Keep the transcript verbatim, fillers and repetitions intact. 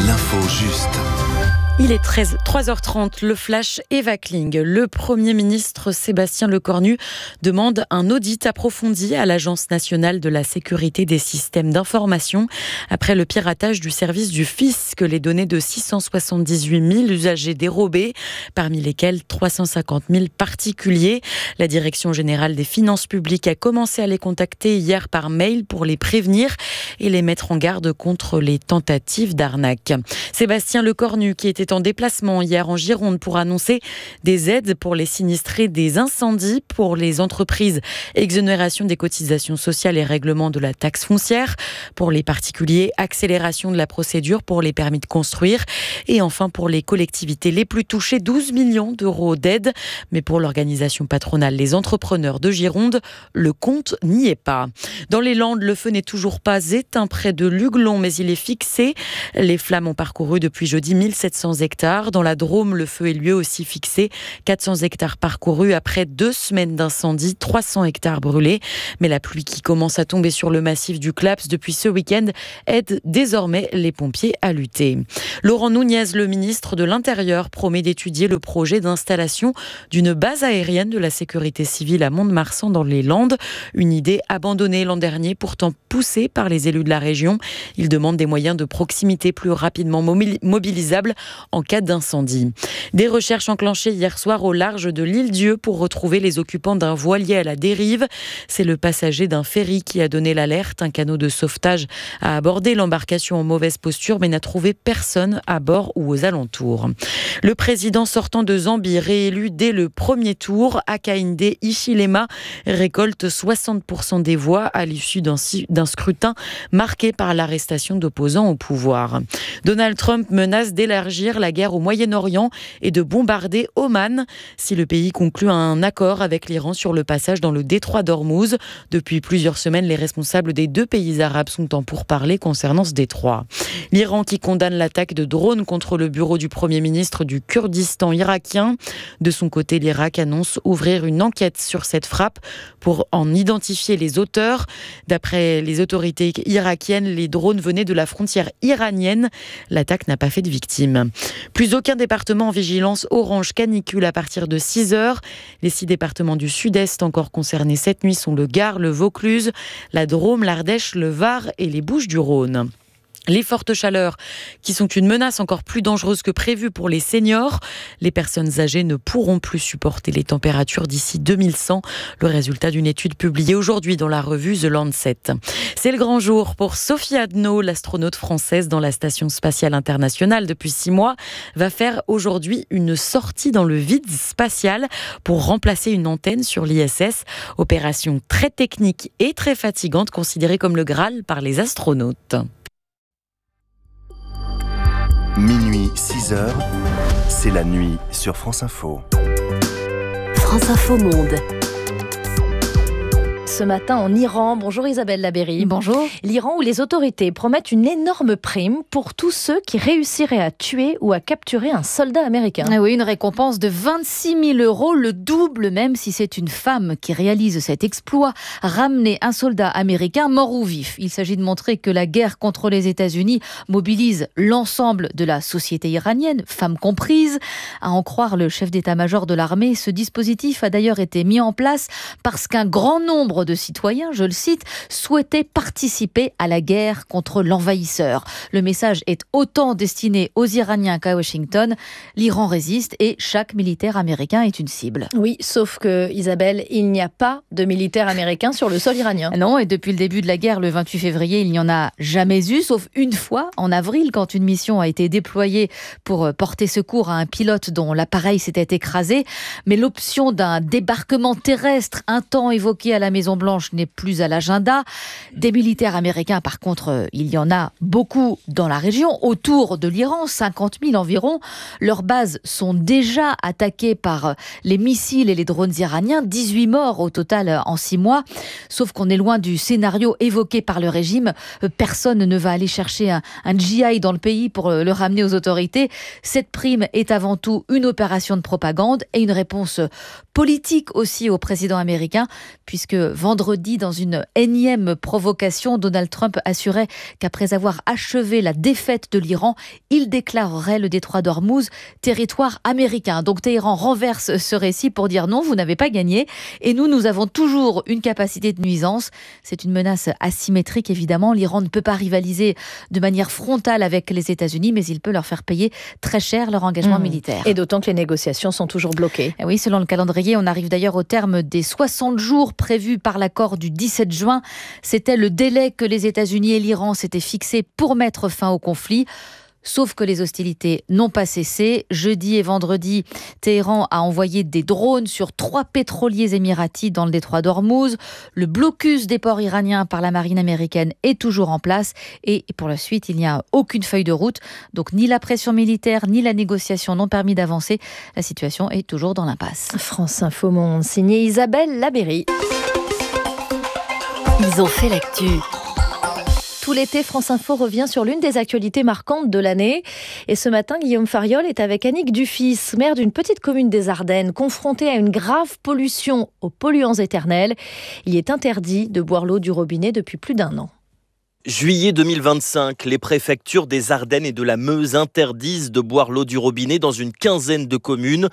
L'info juste. Il est treize, trois heures trente, le flash Eva Kling. Le Premier ministre Sébastien Lecornu demande un audit approfondi à l'Agence nationale de la sécurité des systèmes d'information après le piratage du service du fisc, les données de six cent soixante-dix-huit mille usagers dérobés, parmi lesquels trois cent cinquante mille particuliers. La Direction générale des finances publiques a commencé à les contacter hier par mail pour les prévenir et les mettre en garde contre les tentatives d'arnaque. Sébastien Lecornu, qui était en déplacement hier en Gironde pour annoncer des aides pour les sinistrés des incendies, pour les entreprises, exonération des cotisations sociales et règlement de la taxe foncière, pour les particuliers, accélération de la procédure pour les permis de construire et enfin pour les collectivités les plus touchées, douze millions d'euros d'aide. Mais pour l'organisation patronale Les Entrepreneurs de Gironde, le compte n'y est pas. Dans les Landes, le feu n'est toujours pas éteint près de Luglon, mais il est fixé. Les flammes ont parcouru depuis jeudi mille sept cents hectares. Dans la Drôme, le feu est lui aussi fixé. quatre cents hectares parcourus après deux semaines d'incendie, trois cents hectares brûlés. Mais la pluie qui commence à tomber sur le massif du Claps depuis ce week-end aide désormais les pompiers à lutter. Laurent Nunez, le ministre de l'Intérieur, promet d'étudier le projet d'installation d'une base aérienne de la sécurité civile à Mont-de-Marsan dans les Landes. Une idée abandonnée l'an dernier, pourtant poussée par les élus de la région. Il demande des moyens de proximité plus rapidement mobilisables en cas d'incendie. Des recherches enclenchées hier soir au large de l'île Dieu pour retrouver les occupants d'un voilier à la dérive. C'est le passager d'un ferry qui a donné l'alerte. Un canot de sauvetage a abordé l'embarcation en mauvaise posture mais n'a trouvé personne à bord ou aux alentours. Le président sortant de Zambie, réélu dès le premier tour, Hakainde Hichilema, récolte soixante pour cent des voix à l'issue d'un, d'un scrutin marqué par l'arrestation d'opposants au pouvoir. Donald Trump menace d'élargir la guerre au Moyen-Orient et de bombarder Oman si le pays conclut un accord avec l'Iran sur le passage dans le détroit d'Ormuz. Depuis plusieurs semaines, les responsables des deux pays arabes sont en pourparlers concernant ce détroit. L'Iran qui condamne l'attaque de drones contre le bureau du Premier ministre du Kurdistan irakien. De son côté, l'Irak annonce ouvrir une enquête sur cette frappe pour en identifier les auteurs. D'après les autorités irakiennes, les drones venaient de la frontière iranienne. L'attaque n'a pas fait de victimes. Plus aucun département en vigilance orange canicule à partir de six heures. Les six départements du sud-est encore concernés cette nuit sont le Gard, le Vaucluse, la Drôme, l'Ardèche, le Var et les Bouches-du-Rhône. Les fortes chaleurs qui sont une menace encore plus dangereuse que prévu pour les seniors. Les personnes âgées ne pourront plus supporter les températures d'ici deux mille cent. Le résultat d'une étude publiée aujourd'hui dans la revue The Lancet. C'est le grand jour pour Sophie Adno, l'astronaute française dans la Station spatiale internationale depuis six mois, va faire aujourd'hui une sortie dans le vide spatial pour remplacer une antenne sur l'I S S. Opération très technique et très fatigante, considérée comme le Graal par les astronautes. Minuit, six heures, c'est la nuit sur France Info. France Info Monde. Ce matin en Iran. Bonjour Isabelle Labéry. Bonjour. L'Iran où les autorités promettent une énorme prime pour tous ceux qui réussiraient à tuer ou à capturer un soldat américain. Ah oui, une récompense de vingt-six mille euros, le double même si c'est une femme qui réalise cet exploit, ramener un soldat américain mort ou vif. Il s'agit de montrer que la guerre contre les États-Unis mobilise l'ensemble de la société iranienne, femmes comprises. À en croire le chef d'état-major de l'armée, ce dispositif a d'ailleurs été mis en place parce qu'un grand nombre de citoyens, je le cite, souhaitaient participer à la guerre contre l'envahisseur. Le message est autant destiné aux Iraniens qu'à Washington. L'Iran résiste et chaque militaire américain est une cible. Oui, sauf que, Isabelle, il n'y a pas de militaires américains sur le sol iranien. Non, et depuis le début de la guerre, le vingt-huit février, il n'y en a jamais eu, sauf une fois, en avril, quand une mission a été déployée pour porter secours à un pilote dont l'appareil s'était écrasé. Mais l'option d'un débarquement terrestre, un temps évoqué à la Maison Blanche, n'est plus à l'agenda. Des militaires américains, par contre, il y en a beaucoup dans la région, autour de l'Iran, cinquante mille environ. Leurs bases sont déjà attaquées par les missiles et les drones iraniens, dix-huit morts au total en six mois. Sauf qu'on est loin du scénario évoqué par le régime. Personne ne va aller chercher un, un G I dans le pays pour le ramener aux autorités. Cette prime est avant tout une opération de propagande et une réponse politique aussi au président américain, puisque vendredi, dans une énième provocation, Donald Trump assurait qu'après avoir achevé la défaite de l'Iran, il déclarerait le détroit d'Ormuz territoire américain. Donc Téhéran renverse ce récit pour dire non, vous n'avez pas gagné. Et nous, nous avons toujours une capacité de nuisance. C'est une menace asymétrique, évidemment. L'Iran ne peut pas rivaliser de manière frontale avec les États-Unis, mais il peut leur faire payer très cher leur engagement mmh. militaire. Et d'autant que les négociations sont toujours bloquées. Et oui, selon le calendrier, on arrive d'ailleurs au terme des soixante jours prévus par l'accord du dix-sept juin. C'était le délai que les États-Unis et l'Iran s'étaient fixé pour mettre fin au conflit. Sauf que les hostilités n'ont pas cessé. Jeudi et vendredi, Téhéran a envoyé des drones sur trois pétroliers émiratis dans le détroit d'Ormuz. Le blocus des ports iraniens par la marine américaine est toujours en place. Et pour la suite, il n'y a aucune feuille de route. Donc ni la pression militaire, ni la négociation n'ont permis d'avancer. La situation est toujours dans l'impasse. France Info Monde, signé Isabelle Labéry. Ils ont fait l'actu. Tout l'été, France Info revient sur l'une des actualités marquantes de l'année. Et ce matin, Guillaume Fariol est avec Annick Dufis, maire d'une petite commune des Ardennes, confrontée à une grave pollution aux polluants éternels. Il est interdit de boire l'eau du robinet depuis plus d'un an. Juillet deux mille vingt-cinq, les préfectures des Ardennes et de la Meuse interdisent de boire l'eau du robinet dans une quinzaine de communes.